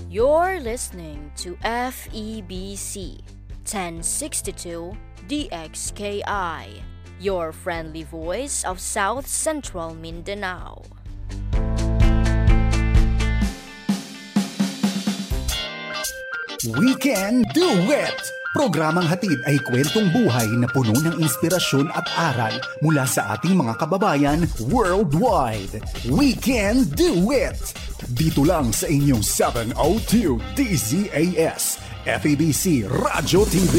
You're listening to FEBC 1062 DXKI, your friendly voice of South Central Mindanao. We Can Do It! Programang hatid ay kwentong buhay na puno ng inspirasyon at aral mula sa ating mga kababayan worldwide. We Can Do It! Dito lang sa inyong 702 DZAS, FEBC Radyo TV.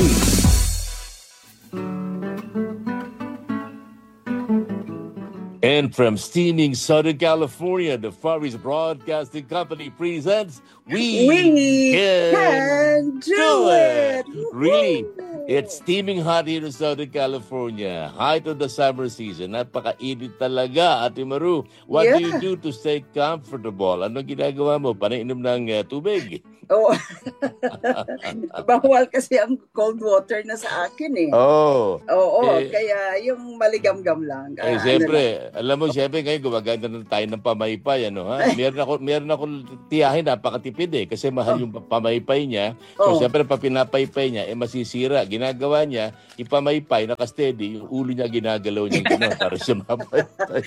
And from steaming Southern California, the Far East Broadcasting Company presents We Can Do It! Really, it's steaming hot here in Southern California. Height of the summer season. Napakainit talaga, Ate Maru. What do you do to stay comfortable? Ano ginagawa mo? Panainom ng tubig? Oh, bawal kasi ang cold water na sa akin eh. Oo, kaya yung maligam-gam lang. Siyempre, alam mo, siyempre ngayon gumaganda na tayo ng pamaypay, ano ha? Meron ako tiyahin, napakatipid eh, kasi mahal yung pamaypay niya. So, siyempre, pa pinapaypay niya, masisira. Ginagawa niya, ipamaypay, naka-steady, yung ulo niya ginagalaw niya gano'n para siya mapaypay.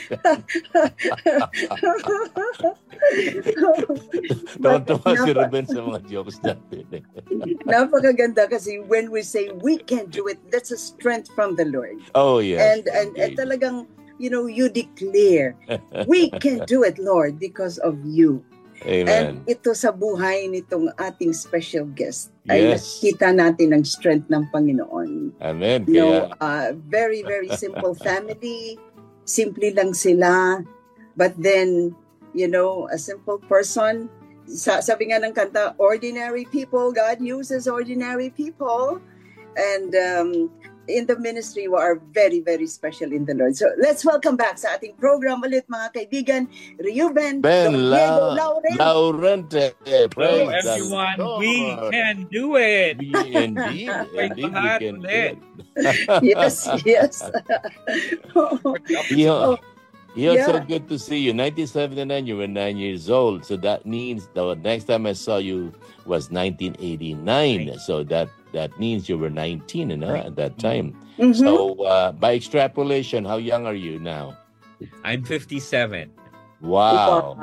Tawa-tawa si Ruben sa mga jokes natin. Napakaganda kasi when we say we can do it, that's a strength from the Lord. Oh, yes. And talagang, you declare, we can do it, Lord, because of you. Amen. And ito sa buhay nitong ating special guest, ay nakita natin ang strength ng Panginoon. Amen. Very, very simple family, simple lang sila, but then, a simple person. Sabi nga ng kanta, ordinary people, God uses ordinary people. And in the ministry, we are very, very special in the Lord. So let's welcome back sa ating program ulit, mga kaibigan, Reuben Laurente. Hello everyone, we can do it. Indeed, we can do it. Yes. It's so good to see you. 1979, you were 9 years old. So that means the next time I saw you was 1989. Right. So that means you were 19 at that time. Mm-hmm. So by extrapolation, how young are you now? I'm 57. Wow.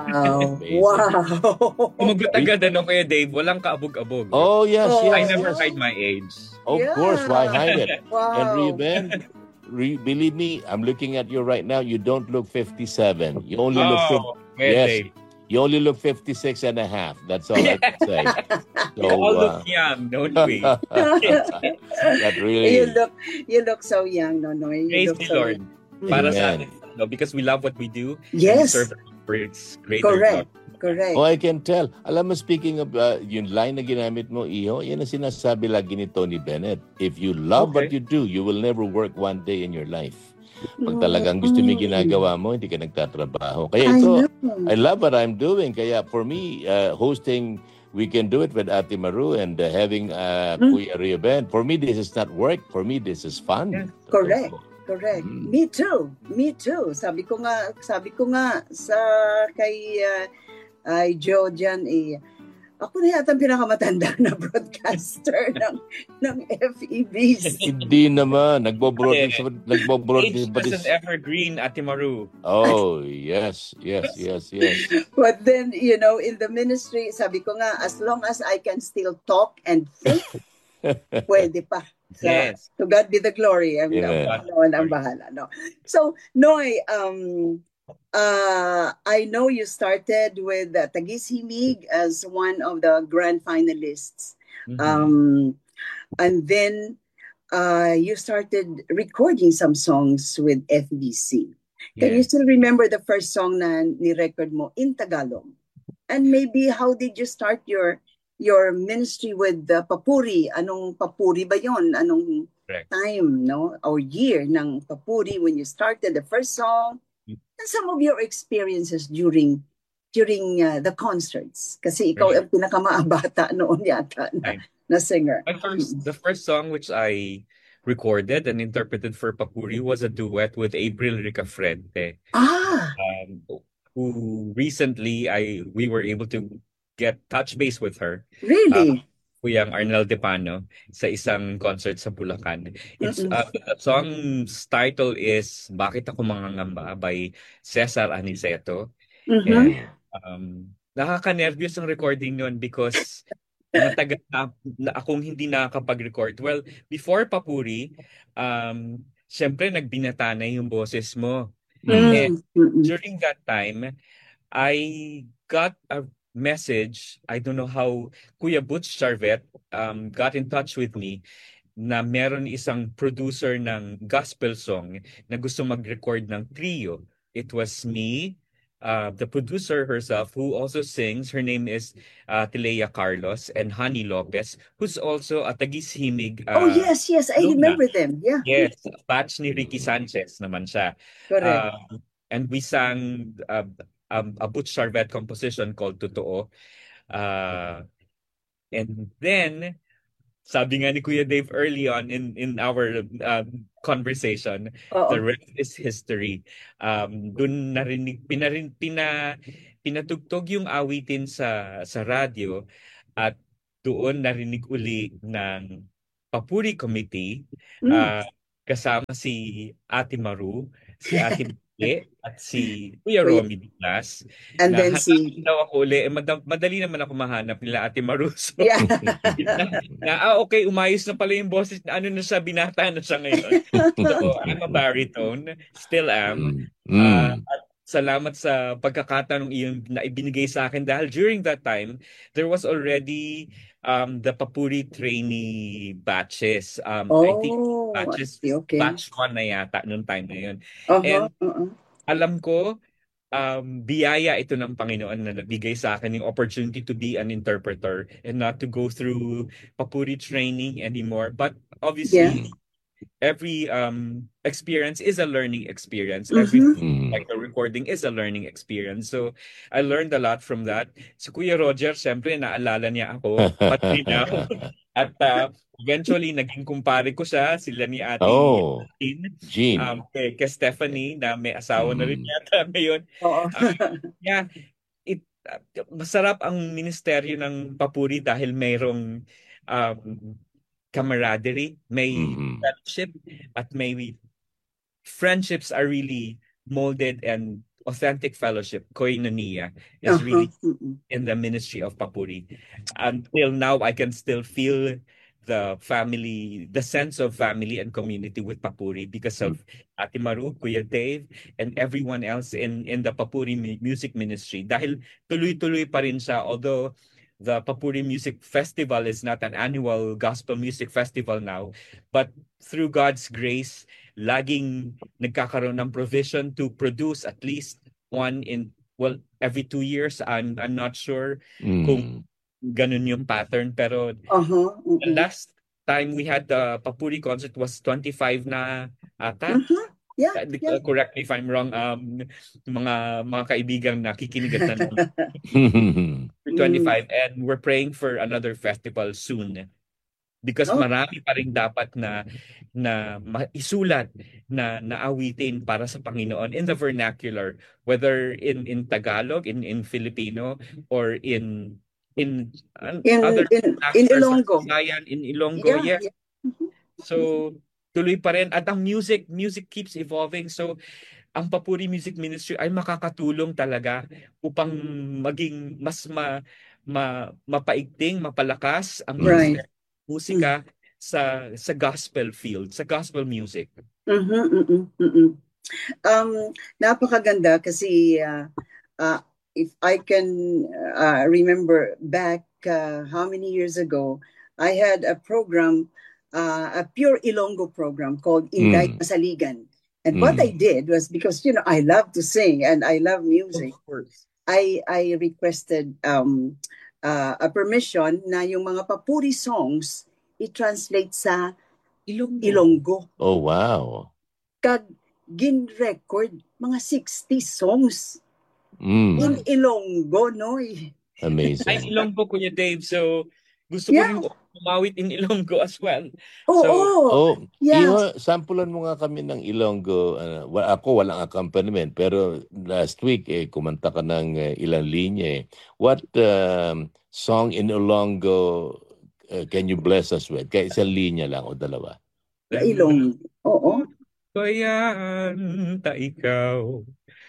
Umagot agad Kuya Dave, walang kaabog-abog. Oh, yes. I never hide my age. Of course, why hide it? Wow. And Reuben, believe me, I'm looking at you right now. You don't look 57. You only look you only look 56 and a half. That's all I can say. So, you all look young, don't we? That really you look so young, Nonoy. Praise the Lord. Para sa atin, because we love what we do. Yes. And serve for its greater Correct. Oh, I can tell. Alam mo, speaking of yung line na ginamit mo, Iho, yan ang sinasabi lagi ni Tony Bennett. If you love what you do, you will never work one day in your life. Pag talagang gusto mo ginagawa mo, hindi ka nagtatrabaho. Kaya ito, I love what I'm doing. Kaya for me, hosting We Can Do It with Ate Maru and having Kuya Reuben, for me, this is not work. For me, this is fun. Yeah. Correct. Me too. Sabi ko nga sa kay Joe dyan, ako na yata ang pinakamatanda na broadcaster ng FEBC. Hindi naman. Nagbo-broadcast is an evergreen, Ate Maru. Oh, yes. But then, in the ministry, sabi ko nga, as long as I can still talk and think, pwede pa. So, yes. To God be the glory. Ang bahala. No? So, Noy, I know you started with Tagisimig as one of the grand finalists. Mm-hmm. And then you started recording some songs with FBC. Can you still remember the first song na ni-record mo in Tagalog? And maybe how did you start your ministry with Papuri? Anong Papuri ba yon? Anong time, no? Or year ng Papuri when you started the first song? And some of your experiences during the concerts. Kasi ikaw ang pinakamaabata noon yata na singer. The first song which I recorded and interpreted for Papuri was a duet with April Ricafrente. Who recently we were able to get touch base with her. Really? Kuyang Arnel Depano sa isang concert sa Bulacan. It's Mm-mm. the song's title is Bakit Ako Mangangamba by Cesar Aniceto. Mhm. And nakaka-nervyos ang recording nun because matagal na akong hindi nakakapag-record. Well, before Papuri, syempre nagbinata na yung boses mo. And Mm-mm. during that time, I got a message. I don't know how Kuya Butch Charvet got in touch with me na meron isang producer ng gospel song na gusto mag-record ng trio. It was me, the producer herself who also sings. Her name is Tilea Carlos, and Honey Lopez, who's also a Tagishimig Oh, yes, I alumna. remember them. Yeah. Yes, batch ni Ricky Sanchez naman siya. Correct. And we sang a Butch Charvet composition called Totoo. And then, sabi nga ni Kuya Dave early on in our conversation, Oo. the rest is history. Doon narinig, pinatugtog yung awitin sa radyo at doon narinig uli ng Papuri Committee kasama si Ate Maru, si Ate Mike, at si Kuya Romy Diaz. And then hanapin daw ako uli. Madali naman ako mahanap nila Ate Maru. So, Yeah. okay, umayos na pala yung boses. Ano na siya, binata na siya ngayon. So, I'm a baritone. Still am. At salamat sa pagkakataon iyong na ibinigay sa akin dahil during that time, there was already the Papuri trainee batches. I think batches, okay. batch 1 na yata noong time na yun. Uh-huh, And alam ko, biyaya ito ng Panginoon na nabigay sa akin yung opportunity to be an interpreter and not to go through Papuri training anymore. But obviously, every experience is a learning experience. Every like a recording is a learning experience. So I learned a lot from that. Si Kuya Roger, syempre naalala niya ako pati now. At eventually naging kumpare ko siya, sila ni Ate Jean. Kay Stephanie na may asawa na rin yata ngayon. Yeah, masarap ang ministeryo ng Papuri dahil mayroong camaraderie, may friendship, at may friendships are really molded, and authentic fellowship, koinonia, is really in the ministry of Papuri. Until now, I can still feel the family, the sense of family and community with Papuri because of Ate Maru, Kuya Dave, and everyone else in the Papuri music ministry. Dahil tuloy-tuloy pa rin siya, although the Papuri Music Festival is not an annual gospel music festival now, but through God's grace, laging nagkakaroon ng provision to produce at least one every 2 years. I'm not sure kung ganun yung pattern, pero the last time we had the Papuri concert was 25 na ata. Yeah. Correct me if I'm wrong, mga kaibigang nakikinig at 25, and we're praying for another festival soon because marami pa rin dapat na isulat na awitin para sa Panginoon in the vernacular, whether in Tagalog, in Filipino, or in other Ilonggo. In Ilonggo, yeah. So tuloy pa rin, at ang music keeps evolving. So ang Papuri Music Ministry ay makakatulong talaga upang maging mas mapaigting, mapalakas ang musika sa gospel field, sa gospel music. Napakaganda kasi if I can remember back how many years ago, I had a program, a pure Ilonggo program called Inday Masaligan. And what I did was, because I love to sing and I love music, I requested a permission na yung mga Papuri songs i-translate sa Ilonggo. Oh, wow. Kag gin-record mga 60 songs in Ilonggo, no? Amazing. Ay, Ilonggo, Kuya Dave. So gusto ko rin umawit in Ilonggo as well. Iho, sampulan mo nga kami ng Ilonggo. Ako walang accompaniment, pero last week kumanta ka ng ilang linya. What song in Ilonggo can you bless us with? Kaya isang linya lang o dalawa. Ilonggo. Oo. Bayan ta ikaw,